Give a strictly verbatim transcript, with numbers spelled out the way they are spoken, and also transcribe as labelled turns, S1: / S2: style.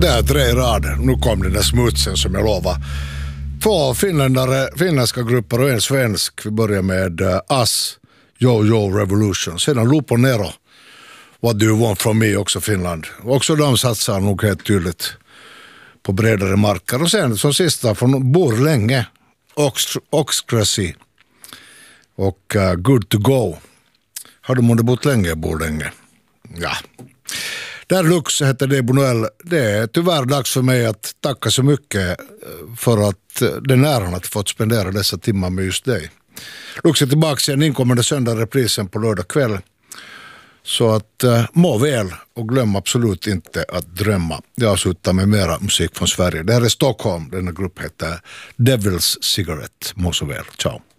S1: Det är tre rader. Nu kom den där smutsen som jag lovar. Två finländare, finländska grupper och en svensk. Vi börjar med uh, Us, Yo Yo Revolution. Sedan Lupo Nero, What Do You Want From Me, också Finland. Också de satsar nog helt tydligt på bredare marker. Och sen som sista från Borlänge, Oxcracy och uh, Good To Go. Har du månde bott länge i Borlänge? Ja. Där Lux heter det Bonuel. Det är tyvärr dags för mig att tacka så mycket för att den äran att fått spendera dessa timmar med just dig. Lux är tillbaka igen inkommande söndag, reprisen på lördag kväll. Så att uh, må väl och glöm absolut inte att drömma. Jag avslutar med mera musik från Sverige. Det här är Stockholm. Denna grupp heter Devil's Cigarette. Må så väl. Ciao.